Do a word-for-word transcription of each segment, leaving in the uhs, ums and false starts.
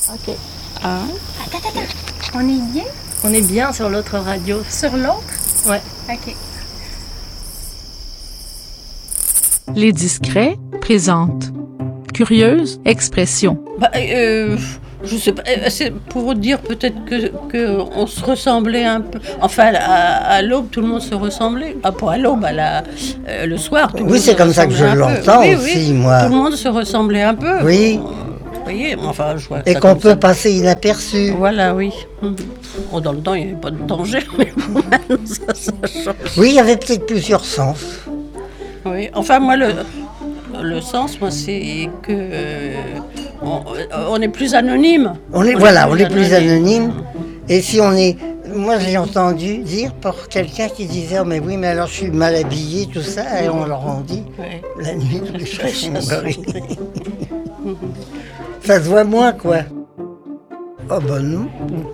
Ok. Un. Attends, attends. On est bien? On est bien sur l'autre radio. Sur l'autre? Ouais. Ok. Les Discrets présentent Curieuse expression. Bah, euh, je sais pas, c'est pour dire peut-être que, que on se ressemblait un peu. Enfin, à, à l'aube, tout le monde se ressemblait. Ah, pas à l'aube, à la, euh, le soir. Tout le Oui, monde c'est se comme ça que je ressemblait un peu. l'entends Oui, aussi, oui. moi. Tout le monde se ressemblait un peu. Oui. Vous voyez, enfin, je vois Et ça qu'on comme peut ça. passer inaperçu. Voilà, oui. Mhm. Oh, dans le temps, il n'y avait pas de danger, mais bon, maintenant, ça, ça change. Oui, il y avait peut-être plusieurs sens. Oui, enfin, moi, le, le sens, moi, c'est que euh, on, on est plus anonyme. On est, voilà, on est plus anonyme. Et si on est... Moi, j'ai entendu dire par quelqu'un qui disait oh, « mais oui, mais alors je suis mal habillé, tout ça », et on leur en dit Ouais. la nuit, tous les chats sont barrés. Mhm. Ça se voit moins, quoi. Oh ben non.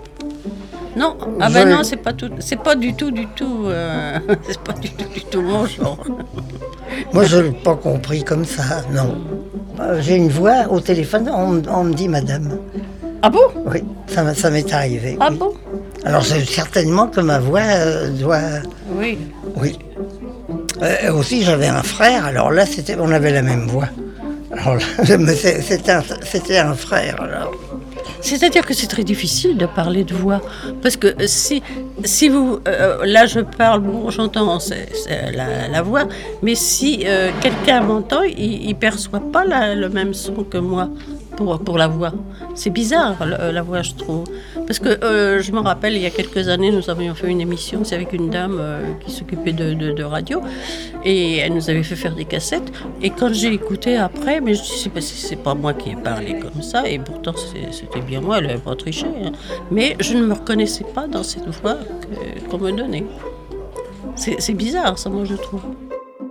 Non, ah Je- ben non, c'est pas tout, c'est pas du tout, du tout, euh, c'est pas du tout, du tout mon genre. Moi, je l'ai pas compris comme ça, non. Euh, J'ai une voix au téléphone, on, on me dit madame. Ah bon? Oui, ça, m'a- ça m'est arrivé. Ah oui. bon? Alors, c'est certainement que ma voix euh, doit... Oui. Oui. Euh, aussi, j'avais un frère, alors là, c'était, on avait la même voix. Alors là, mais c'est- c'était un, c'était un frère, alors. C'est-à-dire que c'est très difficile de parler de voix, parce que si, si vous, euh, là je parle, bon, j'entends c'est, c'est la, la voix, mais si euh, quelqu'un m'entend, il, il perçoit pas la- le même son que moi pour, pour la voix. C'est bizarre la, la voix, je trouve, parce que euh, je me rappelle il y a quelques années, nous avions fait une émission, c'est avec une dame euh, qui s'occupait de, de, de radio, et elle nous avait fait faire des cassettes. Et quand j'ai écouté après, mais je dis c'est pas, c'est pas moi qui ai parlé comme ça, et pourtant c'est- c'était bien moi, elle n'avait pas triché. Hein. Mais je ne me reconnaissais pas dans cette voix que- qu'on me donnait. C'est c'est bizarre, ça, moi, je trouve.